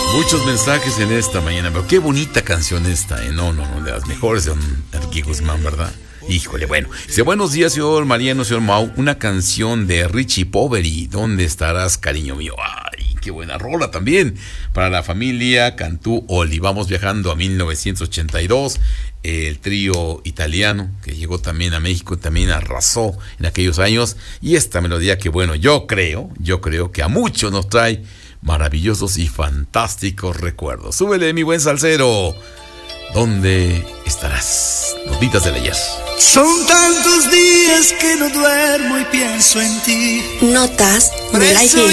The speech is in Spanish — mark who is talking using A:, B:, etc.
A: Muchos mensajes en esta mañana, pero qué bonita canción esta, ¿eh? No, de las mejores de don Enrique Guzmán, ¿verdad? Híjole, bueno. Dice, buenos días, señor Mariano, señor Mau. Una canción de Richie Poveri, ¿dónde estarás, cariño mío? Ay, qué buena rola también. Para la familia Cantú Oli. Vamos viajando a 1982. El trío italiano que llegó también a México, también arrasó en aquellos años. Y esta melodía que, bueno, yo creo que a muchos nos trae maravillosos y fantásticos recuerdos. Súbele, mi buen salsero. ¿Dónde estarás? Notitas del ayer.
B: Son tantos días que no duermo y pienso en ti.
C: Notas del ayer.